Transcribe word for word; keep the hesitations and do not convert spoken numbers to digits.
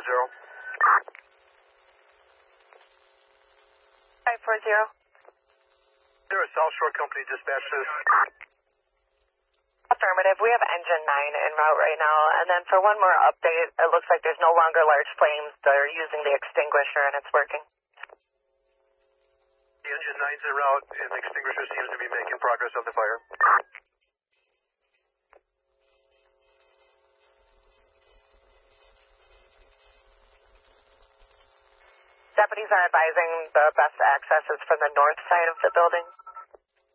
four zero. five four zero. There is South Shore Company dispatches. Affirmative. We have engine nine en route right now. And then for one more update, it looks like there's no longer large flames. They're using the extinguisher and it's working. The engine nine's en route and the extinguisher seems to be making progress on the fire. Deputies are advising the best access is from the north side of the building.